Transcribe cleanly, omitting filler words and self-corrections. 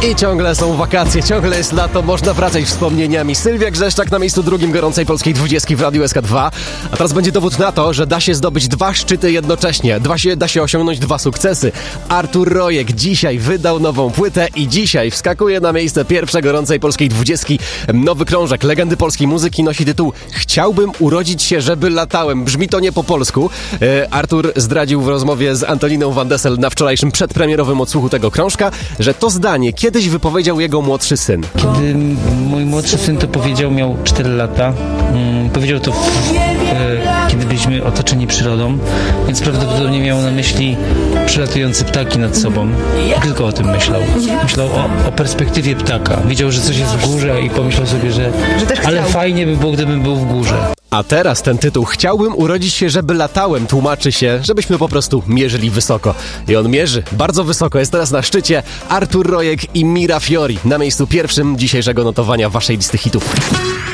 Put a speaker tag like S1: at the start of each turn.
S1: I ciągle są wakacje, ciągle jest lato, można wracać wspomnieniami. Sylwia Grzeszczak na miejscu drugim gorącej polskiej 20 w Radiu SK2. A teraz będzie dowód na to, że da się zdobyć 2 szczyty jednocześnie. Da się osiągnąć 2 sukcesy. Artur Rojek dzisiaj wydał nową płytę i dzisiaj wskakuje na miejsce pierwsze gorącej polskiej 20. Nowy krążek legendy polskiej muzyki nosi tytuł Chciałbym urodzić się, żeby latałem. Brzmi to nie po polsku. Artur zdradził w rozmowie z Antoniną Van Dessel na wczorajszym przedpremierowym odsłuchu tego krążka, że to zdanie kiedyś wypowiedział jego młodszy syn.
S2: Kiedy mój młodszy syn to powiedział, miał 4 lata. Powiedział to kiedy byliśmy otoczeni przyrodą, więc prawdopodobnie miał na myśli przylatujące ptaki nad sobą. Tylko o tym myślał. Myślał o perspektywie ptaka. Widział, że coś jest w górze i pomyślał sobie, że ale fajnie by było, gdybym był w górze.
S1: A teraz ten tytuł Chciałbym urodzić się, żeby latałem tłumaczy się, żebyśmy po prostu mierzyli wysoko. I on mierzy bardzo wysoko. Jest teraz na szczycie Artur Rojek i Mira Fiori na miejscu pierwszym dzisiejszego notowania waszej listy hitów.